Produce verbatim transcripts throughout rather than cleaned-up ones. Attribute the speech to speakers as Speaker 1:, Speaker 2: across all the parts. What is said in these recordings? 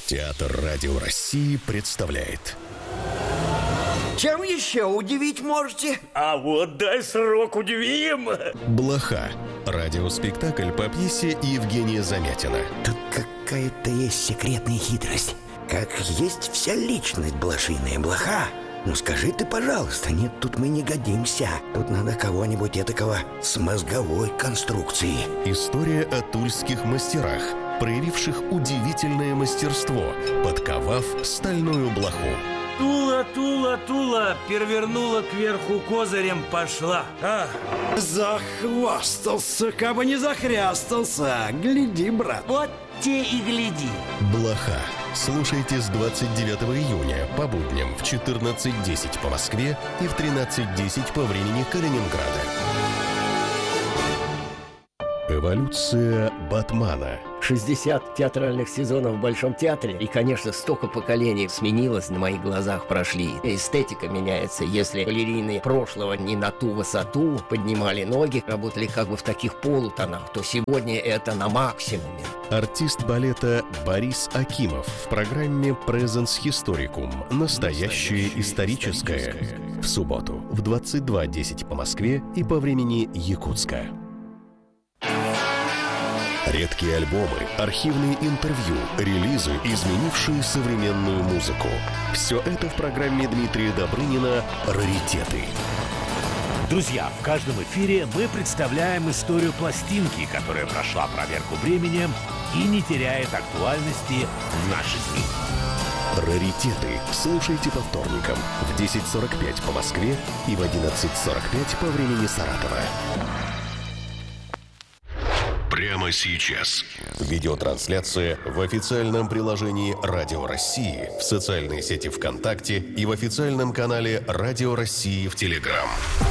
Speaker 1: Театр Радио России представляет.
Speaker 2: Чем еще удивить можете?
Speaker 3: А вот дай срок удивим.
Speaker 1: Блоха. Радиоспектакль по пьесе Евгения Замятина.
Speaker 2: Тут какая-то есть секретная хитрость. Как есть вся личность блошиная блоха. Ну скажи ты, пожалуйста, нет, тут мы не годимся. Тут надо кого-нибудь этакого с мозговой конструкцией.
Speaker 1: История о тульских мастерах, проявивших удивительное мастерство, подковав стальную блоху.
Speaker 3: Тула, Тула, Тула, перевернула кверху козырем, пошла. А.
Speaker 4: Захвастался, кабы не захрястался. Гляди, брат.
Speaker 3: Вот те и гляди.
Speaker 1: Блоха. Слушайте с двадцать девятого июня по будням в четырнадцать десять по Москве и в тринадцать десять по времени Калининграда. Эволюция Батмана.
Speaker 5: шестьдесят театральных сезонов в Большом театре. И, конечно, столько поколений сменилось, на моих глазах прошли. Эстетика меняется. Если балерины прошлого не на ту высоту поднимали ноги, работали как бы в таких полутонах, то сегодня это на максимуме.
Speaker 1: Артист балета Борис Акимов в программе Presence Historicum. Настоящее историческое. В субботу в двадцать два десять по Москве и по времени Якутска. Редкие альбомы, архивные интервью, релизы, изменившие современную музыку. Все это в программе Дмитрия Добрынина «Раритеты».
Speaker 6: Друзья, в каждом эфире мы представляем историю пластинки, которая прошла проверку временем и не теряет актуальности в наши дни.
Speaker 1: «Раритеты» слушайте по вторникам в десять сорок пять по Москве и в одиннадцать сорок пять по времени Саратова. Прямо сейчас. Видеотрансляция в официальном приложении Радио России, в социальной сети ВКонтакте и в официальном канале Радио России в Телеграм.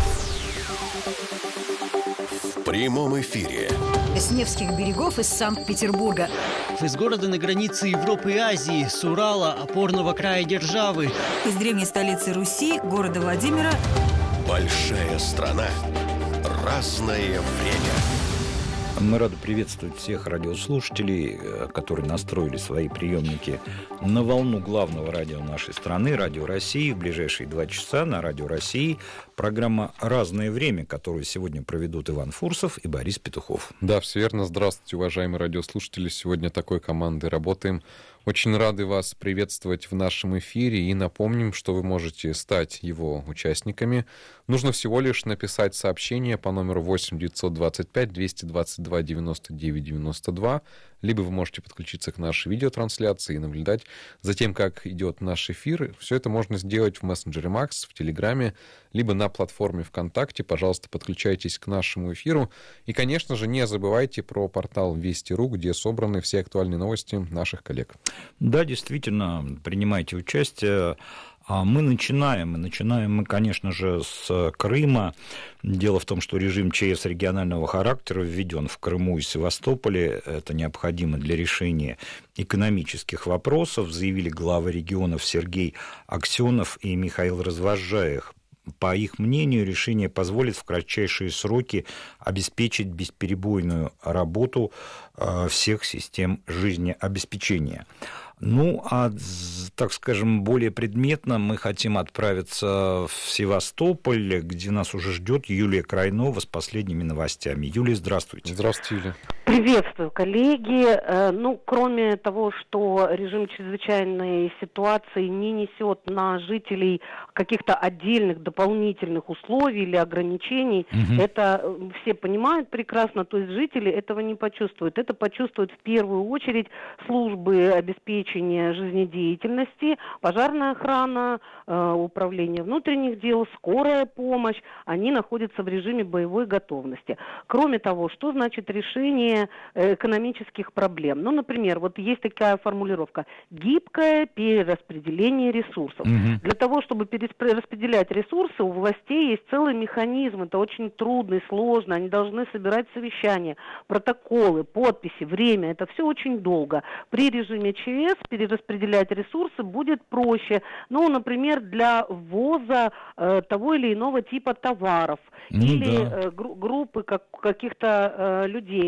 Speaker 1: В прямом эфире.
Speaker 7: С Невских берегов из Санкт-Петербурга.
Speaker 8: Из города на границе Европы и Азии, с Урала, опорного края державы.
Speaker 7: Из древней столицы Руси, города Владимира.
Speaker 1: Большая страна. Разное время.
Speaker 9: Мы рады приветствовать всех радиослушателей, которые настроили свои приемники на волну главного радио нашей страны, Радио России. В ближайшие два часа на Радио России программа «Разное время», которую сегодня проведут Иван Фурсов и Борис Петухов.
Speaker 10: Да, все верно. Здравствуйте, уважаемые радиослушатели. Сегодня такой командой работаем. Очень рады вас приветствовать в нашем эфире и напомним, что вы можете стать его участниками. Нужно всего лишь написать сообщение по номеру восемь девятьсот двадцать пять двести двадцать два девяносто девять девяносто два, либо вы можете подключиться к нашей видеотрансляции и наблюдать за тем, как идет наш эфир. Все это можно сделать в мессенджере Макс, в Телеграме, либо на платформе ВКонтакте. Пожалуйста, подключайтесь к нашему эфиру. И, конечно же, не забывайте про портал Вести точка ру, где собраны все актуальные новости наших коллег.
Speaker 9: Да, действительно, принимайте участие. А мы начинаем, и начинаем мы, конечно же, с Крыма. Дело в том, что режим ЧС регионального характера введен в Крыму и Севастополе. Это необходимо для решения экономических вопросов, заявили главы регионов Сергей Аксенов и Михаил Развозжаев. По их мнению, решение позволит в кратчайшие сроки обеспечить бесперебойную работу всех систем жизнеобеспечения. Ну, а, так скажем, более предметно мы хотим отправиться в Севастополь, где нас уже ждет Юлия Крайнова с последними новостями. Юлия, здравствуйте.
Speaker 10: Здравствуйте, Юлия.
Speaker 11: Приветствую, коллеги. Ну, кроме того, что режим чрезвычайной ситуации не несет на жителей каких-то отдельных дополнительных условий или ограничений, угу. Это все понимают прекрасно, то есть жители этого не почувствуют. Это почувствуют в первую очередь службы обеспечения жизнедеятельности, пожарная охрана, управление внутренних дел, скорая помощь. Они находятся в режиме боевой готовности. Кроме того, что значит решение экономических проблем? Ну, например, вот есть такая формулировка: гибкое перераспределение ресурсов. Угу. Для того, чтобы перераспределять ресурсы, у властей есть целый механизм. Это очень трудно и сложно. Они должны собирать совещания, протоколы, подписи, время. Это все очень долго. При режиме ЧС перераспределять ресурсы будет проще. Ну, например, для ввоза э, того или иного типа товаров. Ну, или да. э, гру- группы как, каких-то э, людей. Ну, например,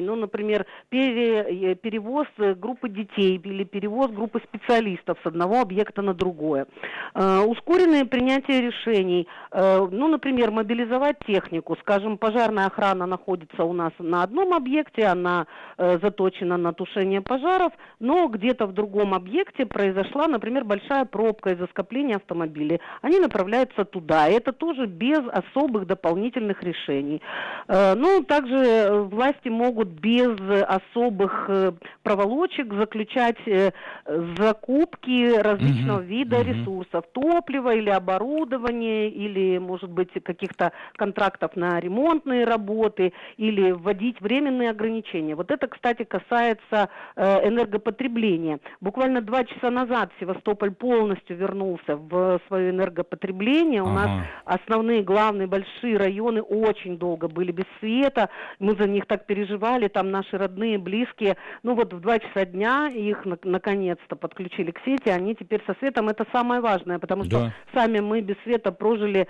Speaker 11: например, пере, перевоз группы детей или перевоз группы специалистов с одного объекта на другое. Э, ускоренное принятие решений, э, ну, например, мобилизовать технику, скажем, пожарная охрана находится у нас на одном объекте, она э, заточена на тушение пожаров, но где-то в другом объекте произошла, например, большая пробка из-за скопления автомобилей. Они направляются туда. Это тоже без особых дополнительных решений. Э, ну, также власти могут без особых э, проволочек заключать э, закупки различного mm-hmm. вида mm-hmm. ресурсов, топлива или оборудования, или, может быть, каких-то контрактов на ремонтные работы, или вводить временные ограничения. Вот это, кстати, касается э, энергопотребления. Буквально два часа назад Севастополь полностью вернулся в свое энергопотребление. У ага. нас основные, главные, большие районы очень долго были без света. Мы за них так переживали, там наши родные, близкие. Ну вот в два часа дня их на- наконец-то подключили к сети, они теперь со светом. Это самое важное, потому что да. сами мы без света прожили,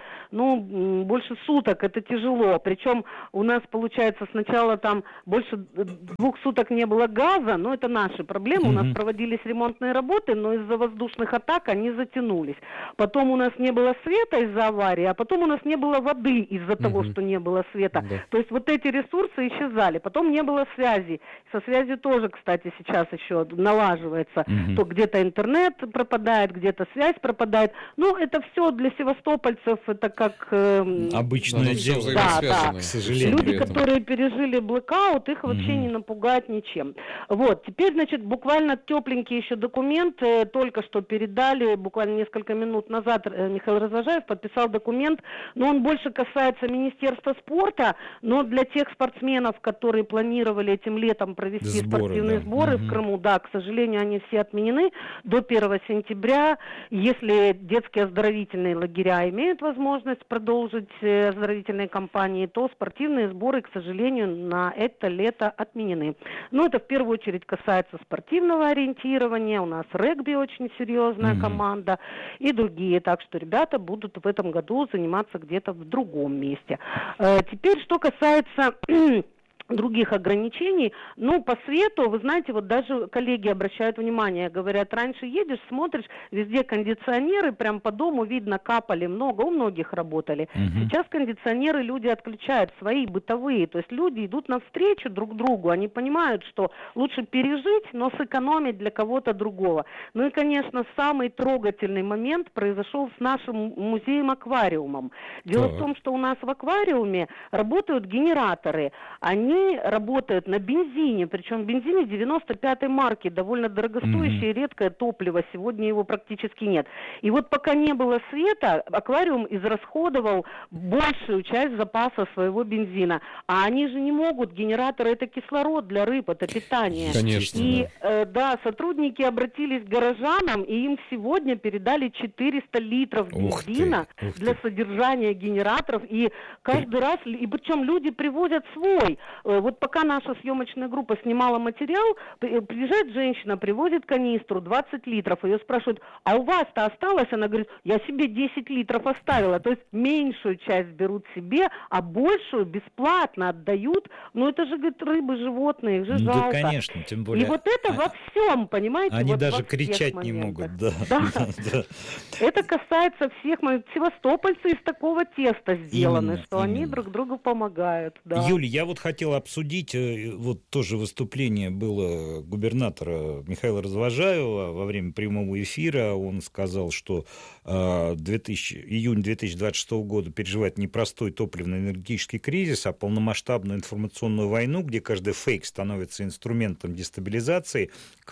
Speaker 11: ну, больше суток. Это тяжело. Причем у нас, получается, сначала там больше двух суток не было газа, но это наши проблемы. Mm-hmm. У нас проводились ремонтные работы, но из-за воздушных атак они затянулись. Потом у нас не было света из-за аварии, а потом у нас не было воды из-за mm-hmm. того, что не было света. Yeah. То есть вот эти ресурсы исчезали. Потом не было связи. Со связью тоже, кстати, сейчас еще налаживается. Mm-hmm. То где-то интернет пропадает, где-то связь пропадает. Ну, это все для севастопольцев, это как... Э,
Speaker 9: обычное дело.
Speaker 11: Да, да.
Speaker 9: К сожалению.
Speaker 11: Люди, которые пережили блэкаут, их вообще mm-hmm. не напугать ничем. Вот, теперь, значит, буквально тепленький еще документ, э, только что передали, буквально несколько минут назад э, Михаил Развожаев подписал документ, но он больше касается Министерства спорта, но для тех спортсменов, которые планировали этим летом провести сборы, спортивные да. сборы mm-hmm. в Крыму, да, к сожалению, они все отменены до первого сентября. Если детские оздоровительные лагеря имеют возможность продолжить э, оздоровительные кампании, то спортивные сборы, к сожалению, на это лето отменены. Но это в первую очередь касается спортивного ориентирования. У нас регби очень серьезная mm-hmm. команда и другие. Так что ребята будут в этом году заниматься где-то в другом месте. Э, теперь, что касается... других ограничений, ну, по свету, вы знаете, вот даже коллеги обращают внимание, говорят, раньше едешь, смотришь, везде кондиционеры, прям по дому видно, капали много, у многих работали. Угу. Сейчас кондиционеры люди отключают, свои, бытовые, то есть люди идут навстречу друг другу, они понимают, что лучше пережить, но сэкономить для кого-то другого. Ну и, конечно, самый трогательный момент произошел с нашим музеем-аквариумом. Дело так. в том, что у нас в аквариуме работают генераторы, они Они работают на бензине, причем бензине девяносто пятой марки, довольно дорогостоящее, mm-hmm. редкое топливо, сегодня его практически нет. И вот пока не было света, аквариум израсходовал большую часть запаса своего бензина. А они же не могут, генераторы — это кислород для рыб, это питание.
Speaker 10: Конечно.
Speaker 11: И да. Э, да, сотрудники обратились к горожанам, и им сегодня передали четыреста литров бензина ух ты, ух ты. для содержания генераторов. И каждый раз, и причем люди привозят свой. Вот пока наша съемочная группа снимала материал, приезжает женщина, привозит канистру двадцать литров, ее спрашивают, а у вас-то осталось? Она говорит, я себе десять литров оставила. То есть меньшую часть берут себе, а большую бесплатно отдают. Ну это же, говорит, рыбы, животные, их же
Speaker 9: ну,
Speaker 11: жалко.
Speaker 9: Да, конечно, тем более.
Speaker 11: И вот это а... во всем, понимаете?
Speaker 9: Они
Speaker 11: вот
Speaker 9: даже кричать не могут. Да.
Speaker 11: Да. да. Это касается всех моих. Севастопольцы из такого теста сделаны, именно, что именно. Они друг другу помогают. Да.
Speaker 9: Юль, я вот хотел обсудить, вот тоже выступление было губернатора Михаила Развожаева во время прямого эфира. Он сказал, что две тысячи, июнь две тысячи двадцать шестого года переживает непростой топливно-энергетический кризис, а полномасштабную информационную войну, где каждый фейк становится инструментом дестабилизации,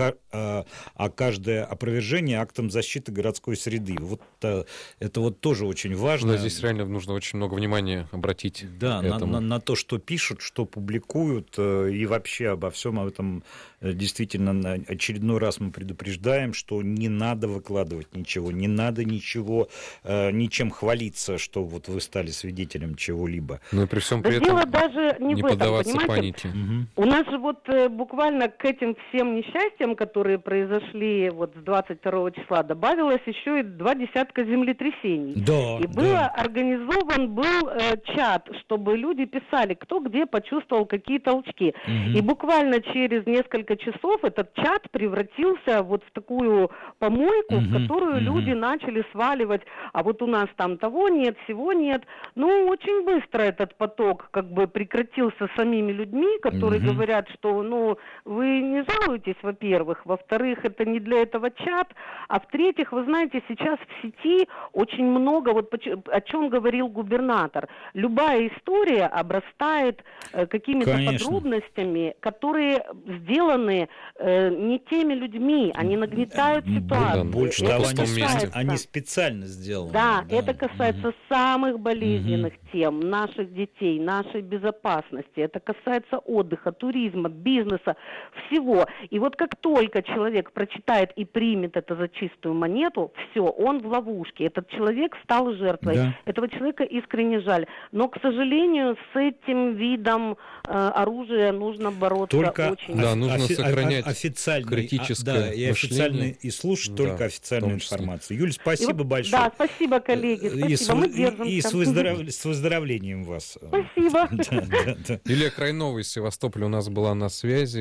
Speaker 9: а каждое опровержение актом защиты городской среды. Вот это вот тоже очень важно.
Speaker 10: Да, здесь реально нужно очень много внимания обратить
Speaker 9: да,
Speaker 10: к этому.
Speaker 9: На, на, на то, что пишут, что публикуют, и вообще обо всем об этом действительно очередной раз мы предупреждаем, что не надо выкладывать ничего, не надо ничего, ничем хвалиться, что вот вы стали свидетелем чего-либо.
Speaker 10: Ну и при всем при
Speaker 11: да
Speaker 10: этом
Speaker 11: дело даже не,
Speaker 10: не
Speaker 11: в этом,
Speaker 10: поддаваться
Speaker 11: понимаете?
Speaker 10: панике. Угу.
Speaker 11: У нас же вот буквально к этим всем несчастьям, которые произошли вот с двадцать второго числа, добавилось еще и два десятка землетрясений.
Speaker 9: Да,
Speaker 11: и
Speaker 9: да.
Speaker 11: было организован был э, чат, чтобы люди писали, кто где почувствовал делал, какие толчки.
Speaker 12: Мгм.
Speaker 11: И буквально через несколько часов этот чат превратился вот в такую помойку, в
Speaker 12: Мгм,
Speaker 11: которую
Speaker 12: мгм.
Speaker 11: люди начали сваливать, а вот у нас там того нет, всего нет. Ну, очень быстро этот поток как бы прекратился самими людьми, которые
Speaker 12: Мгм.
Speaker 11: говорят, что, ну, вы не жалуетесь, во-первых, во-вторых, это не для этого чат, а в-третьих, вы знаете, сейчас в сети очень много, вот поч- о чем говорил губернатор, любая история обрастает э, какими-то
Speaker 9: Конечно.
Speaker 11: подробностями, которые сделаны э, не теми людьми, они нагнетают ситуацию.
Speaker 9: Больше
Speaker 11: Это
Speaker 9: того, они,
Speaker 11: касается-
Speaker 9: они специально сделаны.
Speaker 11: Да, это касается самых болезненных тем наших детей, нашей безопасности. Это касается отдыха, туризма, бизнеса, всего. И вот как только человек прочитает и примет это за чистую монету, все, он в ловушке. Этот человек стал жертвой.
Speaker 9: Да.
Speaker 11: Этого человека искренне жаль. Но, к сожалению, с этим видом э, оружия нужно бороться
Speaker 9: Только
Speaker 11: очень.
Speaker 10: Да, нужно
Speaker 9: офи-
Speaker 10: сохранять
Speaker 9: о- официальный,
Speaker 10: критическое
Speaker 9: а, да, и
Speaker 10: мышление.
Speaker 9: официальный, и слушать
Speaker 10: Да,
Speaker 9: только
Speaker 10: в
Speaker 9: официальную
Speaker 10: том числе.
Speaker 9: информацию. Юль,
Speaker 11: И
Speaker 9: спасибо
Speaker 11: вот-
Speaker 9: большое.
Speaker 11: Да, спасибо, коллеги.
Speaker 9: И с,
Speaker 11: Спасибо. Мы
Speaker 9: и-
Speaker 11: держимся.
Speaker 9: и с, выздоров- с выздоровлением вас.
Speaker 11: Спасибо.
Speaker 9: Да, да, да.
Speaker 10: Илья Крайнова из Севастополя у нас была на связи.